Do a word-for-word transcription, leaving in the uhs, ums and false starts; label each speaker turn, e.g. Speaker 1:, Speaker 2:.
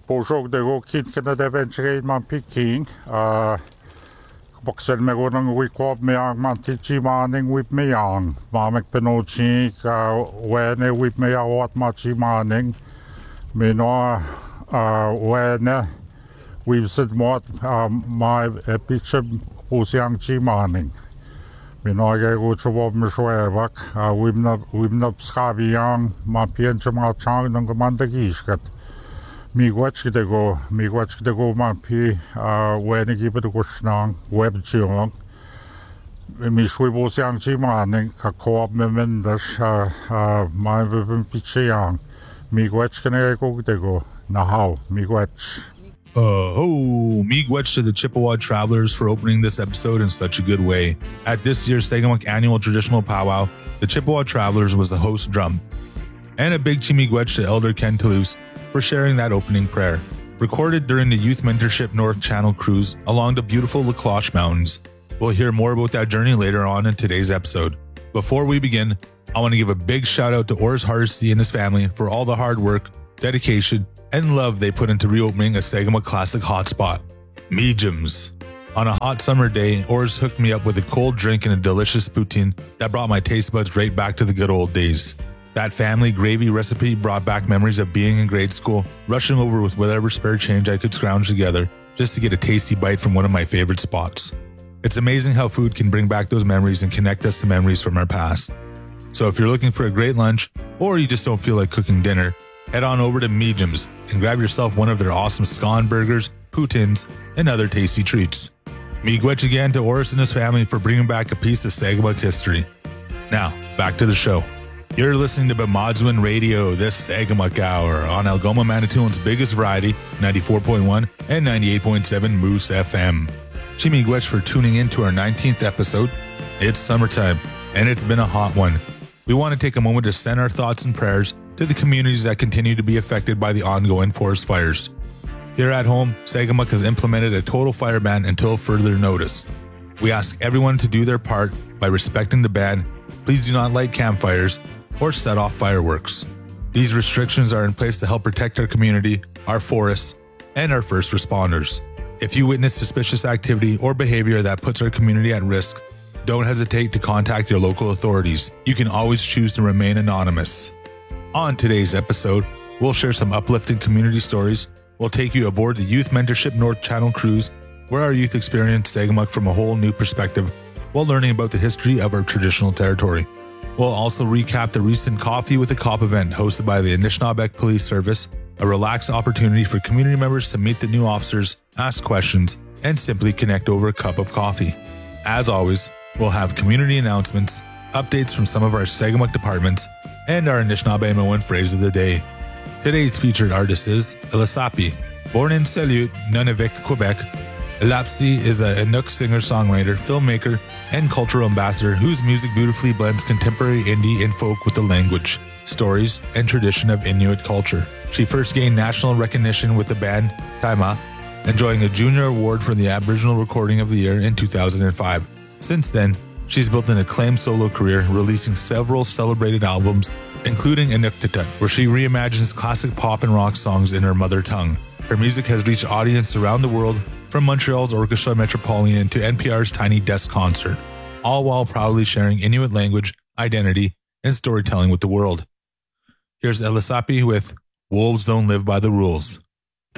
Speaker 1: Påsåg det går kit kan det eventually man picking. Uh, Boxel me go nang we kwab me ang man tichi maning whip me yang. Mamek penochi ka wene whip me ya wat machi maning. Me no uh wene we've said what um my picture pusiang chi maning. Me no ge go chob me shwevak. Uh we've not we've not schabi yang ma pien chama chang nang mandagiskat. Mi gwachki de go, mi gwachki de go ma pi a wene gi de go snang web chiong. Mi shwe bo siang chi ma ning ka koop me men das a ma ben pichiang. Mi gwachki ne go de go na how mi gwach.
Speaker 2: Uh, oh, miigwech to the Chippewa Travelers for opening this episode in such a good way. At this year's Sagamok Annual Traditional Powwow, the Chippewa Travelers was the host drum. And a big chimigwech to Elder Ken Toulouse for sharing that opening prayer. Recorded during the Youth Mentorship North Channel cruise along the beautiful La Cloche Mountains. We'll hear more about that journey later on in today's episode. Before we begin, I want to give a big shout out to Oris Hardesty and his family for all the hard work, dedication, and love they put into reopening a Sagamok classic hotspot, Meejums. On a hot summer day, Oris hooked me up with a cold drink and a delicious poutine that brought my taste buds right back to the good old days. That family gravy recipe brought back memories of being in grade school, rushing over with whatever spare change I could scrounge together just to get a tasty bite from one of my favorite spots. It's amazing how food can bring back those memories and connect us to memories from our past. So if you're looking for a great lunch, or you just don't feel like cooking dinner, head on over to Meejums and grab yourself one of their awesome scone burgers, poutines, and other tasty treats. Miigwech again to Oris and his family for bringing back a piece of Sagamok history. Now, back to the show. You're listening to Bemadzwin Radio this Sagamok Hour on Algoma Manitoulin's biggest variety, ninety-four point one and ninety-eight point seven Moose F M. Chimigwech for tuning in to our nineteenth episode. It's summertime, and it's been a hot one. We want to take a moment to send our thoughts and prayers to the communities that continue to be affected by the ongoing forest fires. Here at home, Sagamok has implemented a total fire ban until further notice. We ask everyone to do their part by respecting the ban. Please do not light campfires or set off fireworks. These restrictions are in place to help protect our community, our forests, and our first responders. If you witness suspicious activity or behavior that puts our community at risk, don't hesitate to contact your local authorities. You can always choose to remain anonymous. On today's episode, we'll share some uplifting community stories. We'll take you aboard the Youth Mentorship North Channel cruise, where our youth experience Sagamok from a whole new perspective while learning about the history of our traditional territory. We'll also recap the recent Coffee with a Cop event hosted by the Anishinaabeg Police Service, a relaxed opportunity for community members to meet the new officers, ask questions, and simply connect over a cup of coffee. As always, we'll have community announcements, updates from some of our Sagamok departments, and our Anishinaabe phrase of the day. Today's featured artist is Elisapi. Born in Salut, Nunavik, Quebec, Elapsi is a Inuk singer-songwriter, filmmaker, and cultural ambassador whose music beautifully blends contemporary indie and folk with the language, stories, and tradition of Inuit culture. She first gained national recognition with the band Taima, enjoying a junior award for the Aboriginal Recording of the Year in two thousand five. Since then, she's built an acclaimed solo career, releasing several celebrated albums, including Inuktitut, where she reimagines classic pop and rock songs in her mother tongue. Her music has reached audiences around the world, from Montreal's Orchestra Metropolitan to N P R's Tiny Desk Concert, all while proudly sharing Inuit language, identity, and storytelling with the world. Here's Elisapi with Wolves Don't Live by the Rules.